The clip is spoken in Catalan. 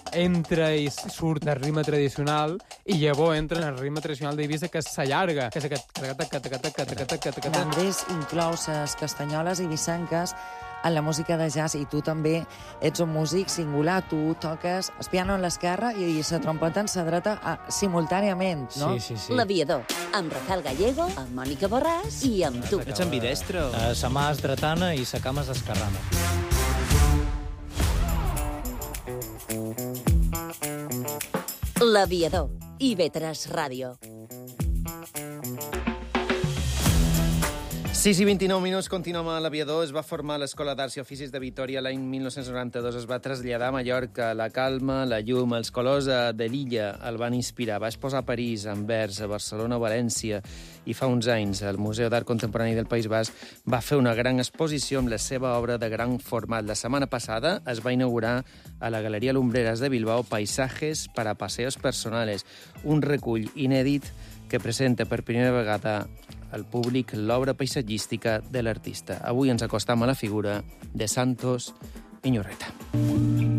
entra i surt el ritme tradicional i llavors entra en el ritme tradicional d'Eivissa, que s'allarga, que és aquest... L'Andrés inclou les castanyoles i vicenques en la música de jazz, i tu també ets un músic singular. Tu toques el piano en l'esquerra i la trompeta en la dreta simultàniament, no? Sí. L'Aviador, amb Rafael Gallego, amb Mònica Borràs i amb tu. Ets ambidestre? Sa mà és dretana i sa cama és esquerrana. L'Aviador, IB3 Ràdio. 6:29, continuem a l'Aviador. Es va formar a l'Escola d'Arts i Oficis de Vitoria l'any 1992. Es va traslladar a Mallorca. La calma, la llum, els colors de l'illa el van inspirar. Va exposar a París, a Anvers, a Barcelona, a València. I fa uns anys, el Museu d'Art Contemporani del País Basc va fer una gran exposició amb la seva obra de gran format. La setmana passada es va inaugurar a la Galeria Lumbreras de Bilbao Paisajes para paseos personales, un recull inèdit que presenta per primera vegada al públic l'obra paisatgística de l'artista. Avui ens acostam a la figura de Santos Iñurreta.